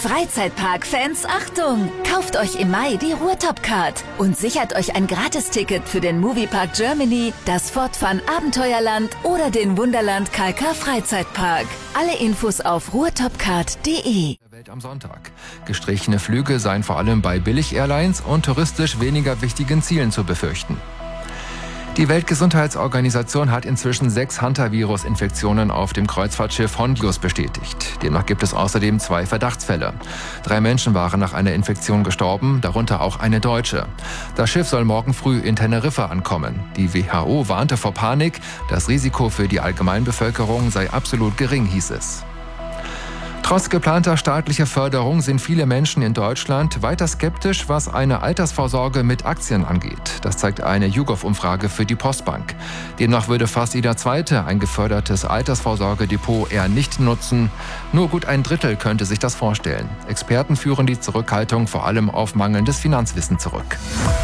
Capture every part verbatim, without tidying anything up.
Freizeitpark-Fans, Achtung! Kauft euch im Mai die Ruhrtop-Card und sichert euch ein Gratisticket für den Moviepark Germany, das Fort Fun Abenteuerland oder den Wunderland K K Freizeitpark. Alle Infos auf ruhrtopcard punkt de. Welt am Sonntag. Gestrichene Flüge seien vor allem bei Billig-Airlines und touristisch weniger wichtigen Zielen zu befürchten. Die Weltgesundheitsorganisation hat inzwischen sechs Hantavirus-Infektionen auf dem Kreuzfahrtschiff Hondius bestätigt. Demnach gibt es außerdem zwei Verdachtsfälle. Drei Menschen waren nach einer Infektion gestorben, darunter auch eine Deutsche. Das Schiff soll morgen früh in Teneriffa ankommen. Die W H O warnte vor Panik. Das Risiko für die Allgemeinbevölkerung sei absolut gering, hieß es. Trotz geplanter staatlicher Förderung sind viele Menschen in Deutschland weiter skeptisch, was eine Altersvorsorge mit Aktien angeht. Das zeigt eine YouGov-Umfrage für die Postbank. Demnach würde fast jeder Zweite ein gefördertes Altersvorsorgedepot eher nicht nutzen. Nur gut ein Drittel könnte sich das vorstellen. Experten führen die Zurückhaltung vor allem auf mangelndes Finanzwissen zurück.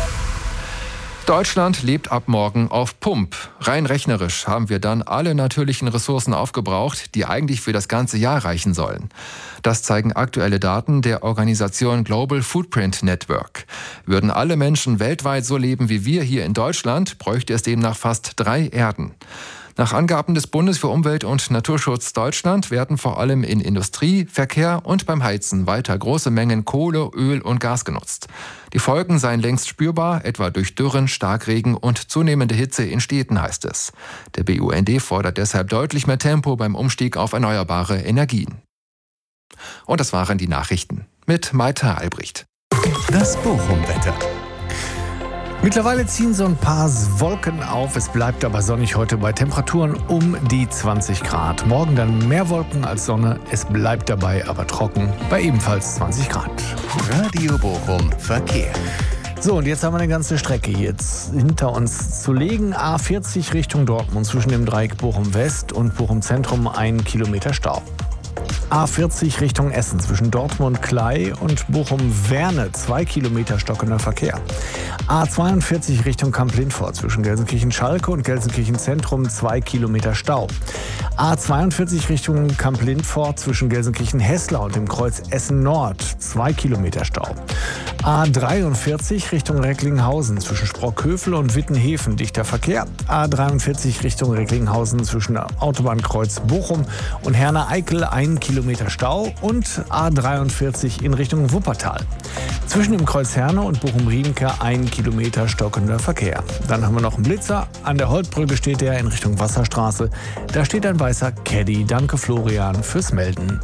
Deutschland lebt ab morgen auf Pump. Rein rechnerisch haben wir dann alle natürlichen Ressourcen aufgebraucht, die eigentlich für das ganze Jahr reichen sollen. Das zeigen aktuelle Daten der Organisation Global Footprint Network. Würden alle Menschen weltweit so leben wie wir hier in Deutschland, bräuchte es demnach fast drei Erden. Nach Angaben des Bundes für Umwelt und Naturschutz Deutschland werden vor allem in Industrie, Verkehr und beim Heizen weiter große Mengen Kohle, Öl und Gas genutzt. Die Folgen seien längst spürbar, etwa durch Dürren, Starkregen und zunehmende Hitze in Städten, heißt es. Der B U N D fordert deshalb deutlich mehr Tempo beim Umstieg auf erneuerbare Energien. Und das waren die Nachrichten mit Maita Albrecht. Das Bochum-Wetter. Mittlerweile ziehen so ein paar Wolken auf. Es bleibt aber sonnig heute bei Temperaturen um die zwanzig Grad. Morgen dann mehr Wolken als Sonne. Es bleibt dabei aber trocken bei ebenfalls zwanzig Grad. Radio Bochum Verkehr. So, und jetzt haben wir eine ganze Strecke jetzt hinter uns zu legen. A vierzig Richtung Dortmund zwischen dem Dreieck Bochum West und Bochum Zentrum ein Kilometer Stau. A vierzig Richtung Essen zwischen Dortmund-Klei und Bochum-Werne, zwei Kilometer stockender Verkehr. A zweiundvierzig Richtung Kamp-Lindfort zwischen Gelsenkirchen-Schalke und Gelsenkirchen-Zentrum, zwei Kilometer Stau. A zweiundvierzig Richtung Kamp-Lindfort zwischen Gelsenkirchen-Hessler und dem Kreuz Essen-Nord, zwei Kilometer Stau. A dreiundvierzig Richtung Recklinghausen zwischen Sprockhövel und Wittenhefen, dichter Verkehr. A dreiundvierzig Richtung Recklinghausen zwischen Autobahnkreuz Bochum und Herne-Eickel, ein Kilometer Stau. Und A dreiundvierzig in Richtung Wuppertal. Zwischen dem Kreuz Herne und Bochum-Riemke ein Kilometer stockender Verkehr. Dann haben wir noch einen Blitzer. An der Holtbrücke steht der in Richtung Wasserstraße. Da steht ein weißer Caddy. Danke Florian fürs Melden.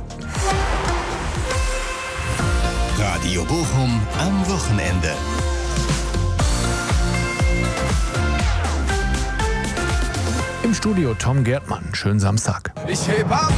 Radio Bochum am Wochenende. Im Studio Tom Gerdmann. Schönen Samstag. Ich heb ab!